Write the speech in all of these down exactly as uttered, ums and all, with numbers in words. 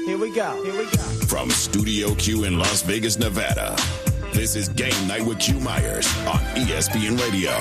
Here we go. Here we go. From Studio Q in Las Vegas, Nevada, this is Game Night with Q Myers on E S P N Radio.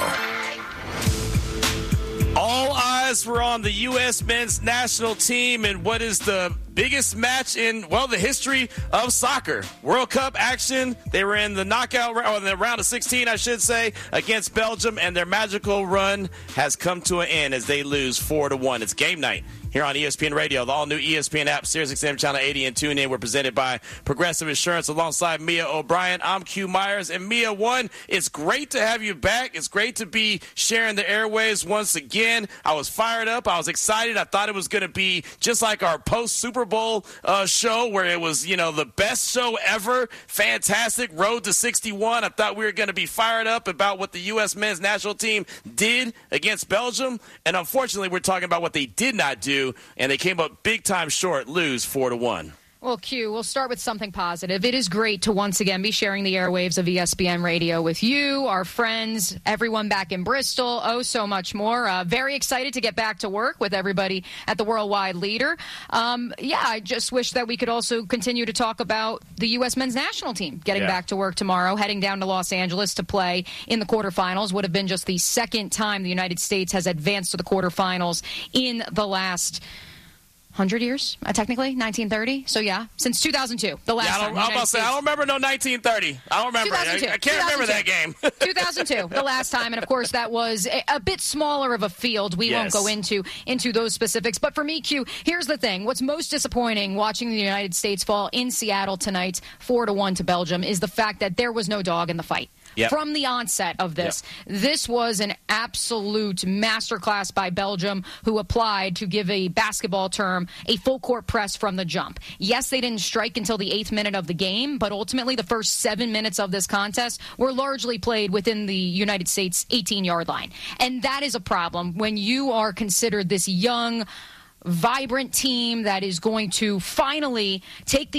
All eyes were on the U S men's national team and what is the biggest match in, well, the history of soccer. World Cup action. They were in the knockout round, or the round of sixteen, I should say, against Belgium, and their magical run has come to an end as they lose four to one. It's Game Night here on E S P N Radio. The all-new E S P N app, SiriusXM Channel eighty, and TuneIn. We're presented by Progressive Insurance alongside Mia O'Brien. I'm Q Myers. And Mia, one, it's great to have you back. It's great to be sharing the airwaves once again. I was fired up. I was excited. I thought it was going to be just like our post-Super Bowl uh, show where it was, you know, the best show ever. Fantastic. Road to sixty-one. I thought we were going to be fired up about what the U S men's national team did against Belgium. And unfortunately, we're talking about what they did not do, and they came up big time short, lose four to one. Well, Q, we'll start with something positive. It is great to once again be sharing the airwaves of E S P N Radio with you, our friends, everyone back in Bristol, oh, so much more. Uh, very excited to get back to work with everybody at the Worldwide Leader. Um, yeah, I just wish that we could also continue to talk about the U S men's national team getting yeah. back to work tomorrow, heading down to Los Angeles to play in the quarterfinals. Would have been just the second time the United States has advanced to the quarterfinals in the last one hundred years, uh, technically, nineteen thirty. So, yeah, since two thousand two, the last yeah, I time. don't, I'm about to say, I don't remember no nineteen thirty. I don't remember. I, I can't remember that game. two thousand two, the last time. And, of course, that was a, a bit smaller of a field. We yes. won't go into, into those specifics. But for me, Q, here's the thing. What's most disappointing watching the United States fall in Seattle tonight, four to one to Belgium, is the fact that there was no dog in the fight. Yep. From the onset of this. Yep. This was an absolute masterclass by Belgium, who applied, to give a basketball term, a full-court press from the jump. Yes, they didn't strike until the eighth minute of the game, but ultimately the first seven minutes of this contest were largely played within the United States eighteen-yard line. And that is a problem when you are considered this young, vibrant team that is going to finally take the